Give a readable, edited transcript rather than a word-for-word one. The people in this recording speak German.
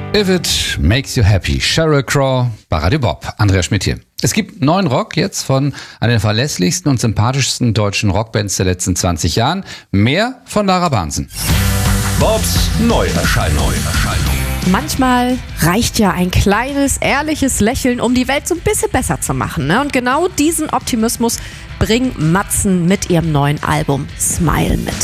If It Makes You Happy, Sheryl Crow bei Radio Bob. Andreas Schmidt hier. Es gibt neuen Rock jetzt von einer der verlässlichsten und sympathischsten deutschen Rockbands der letzten 20 Jahren. Mehr von Lara Bahnsen. Bobs Neuerscheinung. Manchmal reicht ja ein kleines, ehrliches Lächeln, um die Welt so ein bisschen besser zu machen, ne? Und genau diesen Optimismus bringen Matzen mit ihrem neuen Album Smile mit.